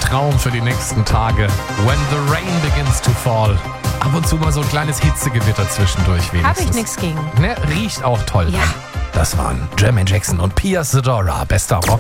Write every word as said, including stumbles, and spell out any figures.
Traum für die nächsten Tage. When the rain begins to fall. Ab und zu mal so ein kleines Hitzegewitter zwischendurch wenigstens. Habe ich nichts gegen. Ne, riecht auch toll. Ja. Das waren Jermaine Jackson und Pia Zadora. Bester Rock.